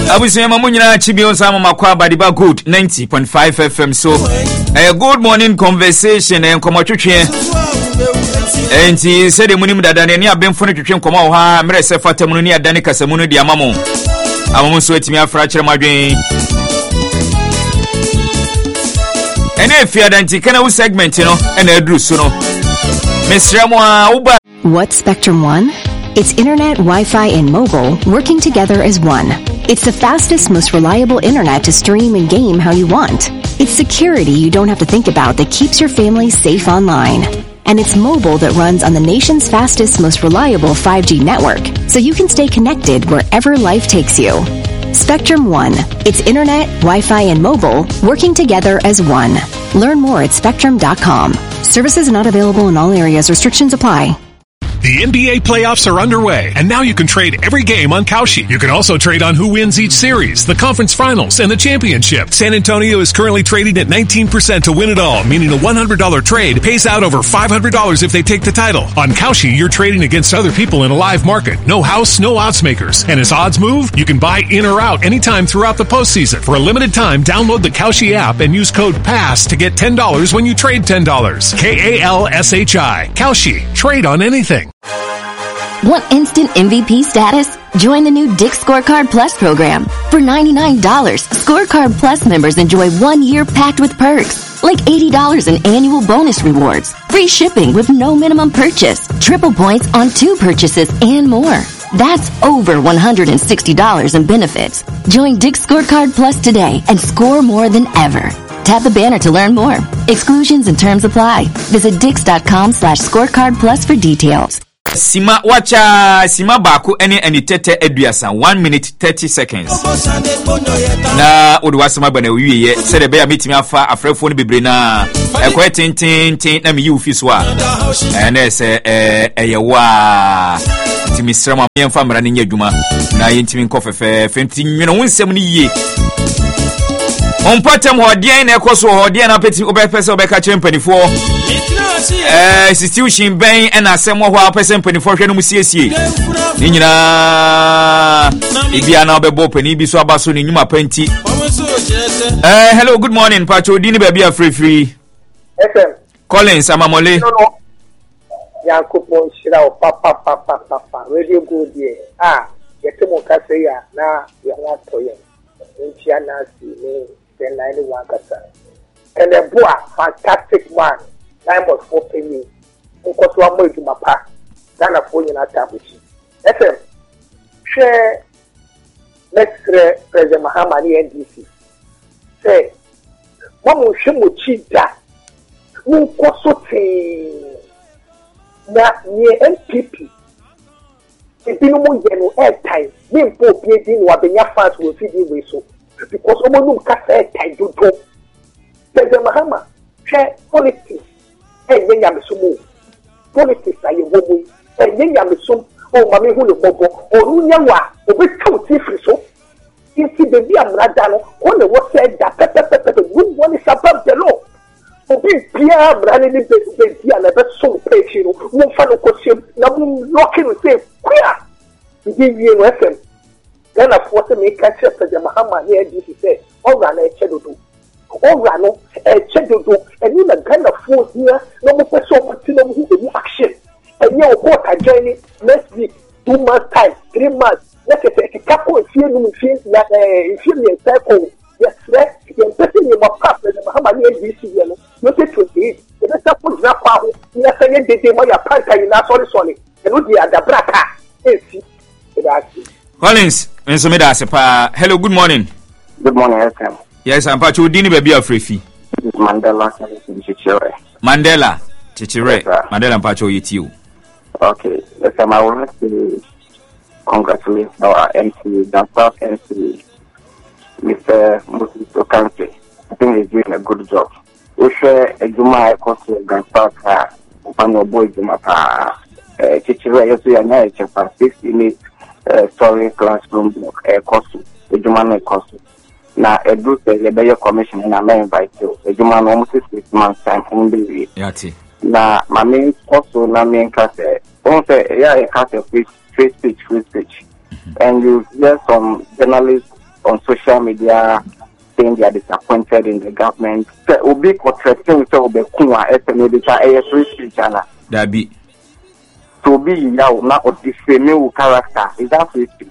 Abusema munyina chibio sama makwa badiba good 90.5 FM so a good morning conversation and komotwetwe enti said the munim dada ne abemfo ne twetwe nkoma ho ha mere se fatam ne adane kasamu no di amamo amamo so etimi afra kire madwen ene efia danti kana wo segment no ena aduru so no mesremo a uba. What's Spectrum One? It's internet, Wi-Fi, and mobile working together as one. It's the fastest, most reliable internet to stream and game how you want. It's security you don't have to think about that keeps your family safe online. And it's mobile that runs on the nation's fastest, most reliable 5G network, so you can stay connected wherever life takes you. Spectrum One. It's internet, Wi-Fi, and mobile working together as one. Learn more at spectrum.com. Services not available in all areas. Restrictions apply. The NBA playoffs are underway, and now you can trade every game on Kalshi. You can also trade on who wins each series, the conference finals, and the championship. San Antonio is currently trading at 19% to win it all, meaning a $100 trade pays out over $500 if they take the title. On Kalshi, you're trading against other people in a live market. No house, no odds makers. And as odds move, you can buy in or out anytime throughout the postseason. For a limited time, download the Kalshi app and use code PASS to get $10 when you trade $10. KALSHI. Kalshi. Trade on anything. Want instant MVP status? Join the new Dick's Scorecard Plus program. For $99, Scorecard Plus members enjoy 1 year packed with perks, like $80 in annual bonus rewards, free shipping with no minimum purchase, triple points on 2 purchases, and more. That's over $160 in benefits. Join Dick's Scorecard Plus today and score more than ever. Tap the banner to learn more. Exclusions and terms apply. Visit Dix.com/scorecard plus for details. Sima wacha sima baku any tete eduasa 1 minute 30 seconds. Na odwasema bana wiye se de be ya metimi afa afrefo no bebre na ekwe tintin na me yi ofiso a na se eyewa timi srama me mfa mra ne nya adwuma na yentimi nkofefe fenti nwene wonsem ne yie. Onpatem hodien na ekoso hodien na peti obepese obeka chempanifo institution ben and asemo ho apese mpanifo hwe no musiesie ni nyina ibia na obebo pani bi so abaso ni nyuma panti. Hello, good morning Pacho Dini baby free FM Collins Amamole Yakupon shira papa radio good here yetimo kase ya na ya watoye ntia na si ni then 91 kasa and the boy fantastic man time was for penny nkoso amoju mapa Ghana phone na tabuchi FM share next President Mahama ni NDC say mamu shimu chida nkoso te na ni NPP ibinu mu yenu airtime ni mpo pie di ni wabenya fans wo fidi we so because omonum kasa airtime dodo President Mahama share politics nyenya mesumu politics aye womu nyenya mesum o mame hu le bobo orunya wa obetwa tifri so isi de bi amrada no o ne wo se da pepepepe good one is above the law obi bia amrade ni be dia na be so pechi no wo fa no kosiem na wo locking say queer ndi wie no FM Ghana force me catch up the Mahama here this say all na echedodo all no echedodo and in the Ghana force here no mo person continue who action and you go to join next week 2 months time 3 months let's say kako fie no fie na fie me cycle yes right you person you must pass the Mahama here this year no you say 28 the better put na kwa ho you say dede mo ya panka you na sorry and no dey adabraka esi that's Collins enso me da sepa. Hello, good morning. Good morning, FM. Yes, I'm Pacho Dini baby afrefi. This is Mandela Chichire. Mandela Chichire. Yes, Mandela Pacho you. Okay. Yes, I want to congratulate our MC, the staff MC, Mr. Musito Kante. I think he's doing a good job. We share a Juma Kosu Gansaka, Upano Boy Juma Chichire, yes, we are now for 6 minutes. Story classroom Kosu, the Juma Kosu. Now, a group the commission and I may invite you. The Juma almost 6 months time only. Yati. Now, my main also, my main case. Don't say, yeah, a case of free speech. And you hear some journalists on social media saying they are disappointed in the government. So obi contracting so obi kunwa maybe free speech ana. That be. So be now not of defaming character. Is that free speech?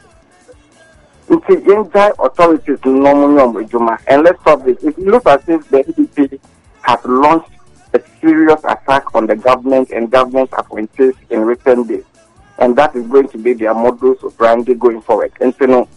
It's the authorities and let's stop this. It looks as if the EDP has launched a serious attack on the government and government appointees in recent days. And that is going to be their modus operandi going forward. And so,